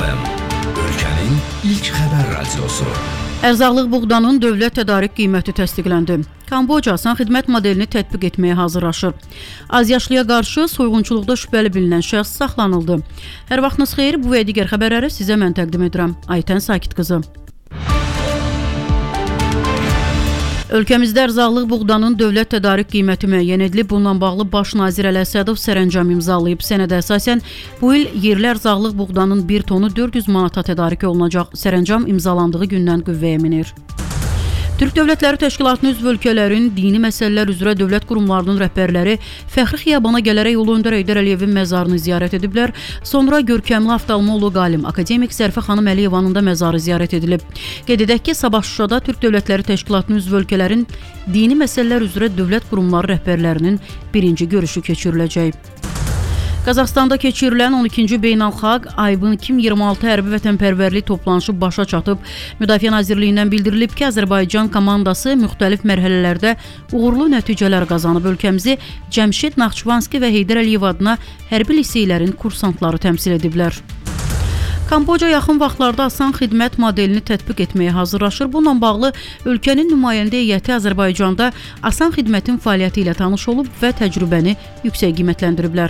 FM, ölkənin ilk xəbər radiosu. Ərzaqlıq buğdanın dövlət tədarik qiyməti təsdiqləndi. Kamboca asan xidmət modelini tətbiq etməyə hazırlaşır. Azyaşlıya qarşı soyğunçuluqda şübhəli bilinən şəxs saxlanıldı. Hər vaxtınız xeyir, bu və digər xəbərləri sizə mən təqdim edirəm. Aytən Sakit qızı. Ölkəmizdə ərzaqlıq buğdanın dövlət tədarik qiyməti müəyyən edilib. Bununla bağlı Baş nazir Əli Əsədov sərəncam imzalayıb. Sənədə əsasən bu il yerli ərzaqlıq buğdanın 1 tonu 400 manata tədarik olunacaq. Sərəncam imzalandığı gündən qüvvəyə minir. Türk Dövlətləri Təşkilatının üzv ölkələrin dini məsələlər üzrə dövlət qurumlarının rəhbərləri Fəxri Xiyabana gələrək Ulu Öndər Heydər Əliyevin məzarını ziyarət ediblər. Sonra görkəmli oftalmoloq alim akademik Zərfə xanım Əliyevanın da məzarı ziyarət edilib. Qeyd edək ki, sabah Şuşada Türk Dövlətləri Təşkilatının üzv ölkələrin dini məsələlər üzrə dövlət qurumları rəhbərlərinin birinci görüşü keçiriləcək. Qazaxstanda keçirilən 12-ci beynəlxalq Aybın 2026 hərbi vətənpərvərlik toplanışı başa çatıb. Müdafiə Nazirliyindən bildirilib ki, Azərbaycan komandası müxtəlif mərhələlərdə uğurlu nəticələr qazanıb. Ölkəmizi Cəmşid, Naxçıvanski və Heydər Əliyev adına hərbi liseylərin kursantları təmsil ediblər. Kamboca yaxın vaxtlarda asan xidmət modelini tətbiq etməyə hazırlaşır. Bununla bağlı ölkənin nümayəndə heyəti Azərbaycanda asan xidmətin fəaliyyəti ilə tanış olub və təcrübəni yüksək qiymətləndiriblər.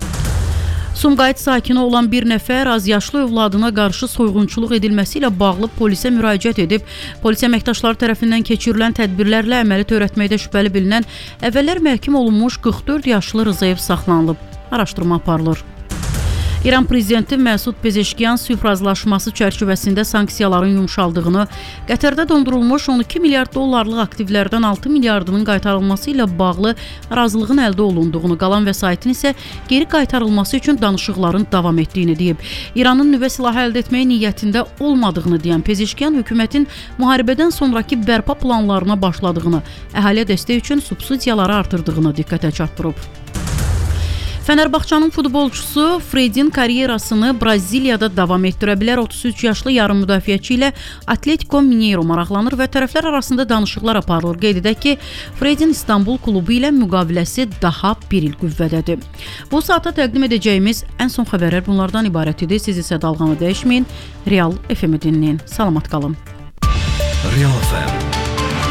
Sumqayıt sakini olan bir nəfər azyaşlı övladına qarşı soyğunçuluq edilməsi ilə bağlı polisə müraciət edib. Polis əməkdaşları tərəfindən keçirilən tədbirlərlə əməli törətməkdə şübhəli bilinən əvvəllər məhkum olunmuş 44 yaşlı Rzayev saxlanılıb. Araşdırma aparılır. İran prezidenti Məsud Pezeşkiyan sülh razılaşması çərçivəsində sanksiyaların yumşaldığını, Qətərdə dondurulmuş 12 milyard dollarlıq aktivlərdən 6 milyardının qaytarılması ilə bağlı razılığın əldə olunduğunu, qalan vəsaitin isə geri qaytarılması üçün danışıqların davam etdiyini deyib. İranın nüvə silahı əldə etməyə niyyətində olmadığını deyən Pezeşkiyan hökumətin müharibədən sonraki bərpa planlarına başladığını, əhaliyə dəstək üçün subsidiyaları artırdığını diqqətə çatdırıb. Fənərbağçanın futbolçusu Fredin karyerasını Braziliyada davam etdirə bilər. 33 yaşlı yarım müdafiəçi ilə Atletico Mineiro maraqlanır və tərəflər arasında danışıqlar aparılır. Qeyd edək ki, Fredin İstanbul klubu ilə müqaviləsi daha bir il qüvvədədir. Bu saata təqdim edəcəyimiz ən son xəbərlər bunlardan ibarət idi. Siz isə dalğanı dəyişməyin, Real FM-i dinləyin. Salamat qalın. Real FM